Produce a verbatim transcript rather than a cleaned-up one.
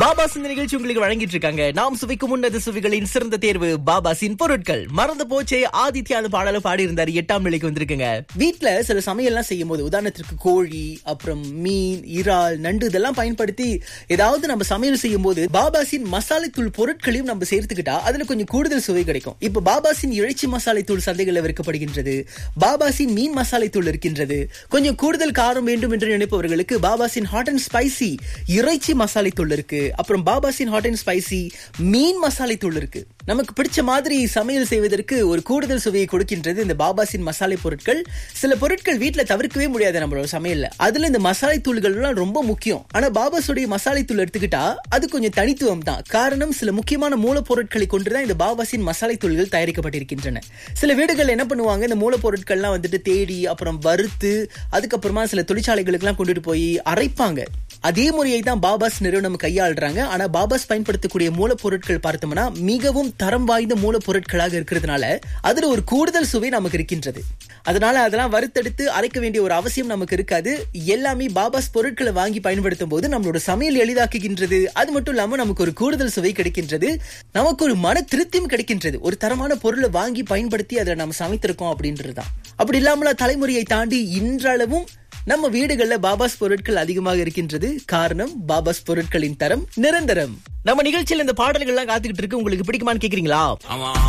பாபாஸ் இந்த நிகழ்ச்சி உங்களுக்கு வழங்கிட்டு இருக்காங்க. நாம் சுவைக்கும் உன்னத சுவைகளின் சிறந்த தேர்வு பாபாஸின் பொருட்கள். மறந்து போச்சே ஆதித்யான பாடல பாடி இருந்தாரு. எட்டாம் நிலைக்கு வந்திருக்குங்க. வீட்டுல சில சமையல்லாம் செய்யும் போது, உதாரணத்திற்கு கோழி, அப்புறம் மீன், இறால், நண்டு இதெல்லாம் பயன்படுத்தி ஏதாவது நம்ம சமையல் செய்யும் போது பாபாஸின் மசாலை தூள் பொருட்களையும் நம்ம சேர்த்துக்கிட்டா அதுல கொஞ்சம் கூடுதல் சுவை கிடைக்கும். இப்ப பாபாஸின் இறைச்சி மசாலை தூள் சந்தைகளில் விற்கப்படுகின்றது. பாபாஸின் மீன் மசாலை தூள் இருக்கின்றது. கொஞ்சம் கூடுதல் காரம் வேண்டும் என்று நினைப்பவர்களுக்கு பாபாஸின் ஹாட் அண்ட் ஸ்பைசி இறைச்சி மசாலை தூள் இருக்கு. அப்புறம் பாபாஸின் ஹாட் அண்ட் ஸ்பைசி மீன் மசாலை தூள் இருக்கு. நமக்கு பிடிச்ச மாதிரி சமையல் செய்வதற்கு ஒரு கூடுதல் சுவையை கொடுக்கின்றது இந்த பாபாஸின் மசாலை பொருட்கள். சில பொருட்கள் வீட்டுல தவிர்க்கவே முடியாது நம்மளோட சமையல்ல. அதுல இந்த மசாலை தூள்கள் எல்லாம் ரொம்ப முக்கியம். ஆனா பாபாஸுடைய மசாலை தூள் எடுத்துக்கிட்டா அது கொஞ்சம் தனித்துவம் தான். காரணம், சில முக்கியமான மூலப்பொருட்களை கொண்டுதான் இந்த பாபாஸின் மசாலை தூள்கள் தயாரிக்கப்பட்டிருக்கின்றன. சில வீடுகள் என்ன பண்ணுவாங்க, இந்த மூலப்பொருட்கள்லாம் வந்துட்டு தேடி அப்புறம் வறுத்து அதுக்கப்புறமா சில தொழிற்சாலைகளுக்கு எல்லாம் கொண்டுட்டு போய் அரைப்பாங்க. அதே முறையை தான் பாபாஸ் நிறுவனம் கையாளுறாங்க. ஆனா பாபாஸ் பயன்படுத்தக்கூடிய மூலப்பொருட்கள் பார்த்தோம்னா மிகவும் தரம் வாய்ந்த மூலப்பொருட்களாக இருக்கிறதுனால அதுல ஒரு கூடுதல் சுவை நமக்கு இருக்கின்றது. அதனால அதெல்லாம் வறுத்தெடுத்து அரைக்க வேண்டிய ஒரு அவசியம் நமக்கு இருக்காது. எல்லாமே பாபாஸ் பொருட்களை வாங்கி பயன்படுத்தும் போது நம்மளோட சமையல் எளிதாக்குகின்றது. அது மட்டும் இல்லாம நமக்கு ஒரு கூடுதல் சுவை கிடைக்கின்றது. நமக்கு ஒரு மன திருப்தியும் கிடைக்கின்றது. ஒரு தரமான பொருளை வாங்கி பயன்படுத்தி அதை நம்ம சமைத்திருக்கோம் அப்படின்றதுதான். அப்படி இல்லாமல தலைமுறையை தாண்டி இன்றளவும் நம்ம வீடுகள்ல பாபாஸ் பொருட்கள் அதிகமாக இருக்கின்றது. காரணம், பாபாஸ் பொருட்களின் தரம் நிரந்தரம். நம்ம நிகழ்ச்சியில இந்த பாடல்கள் எல்லாம் காத்துக்கிட்டு இருக்கு. உங்களுக்கு பிடிக்குமான்னு கேக்குறீங்களா?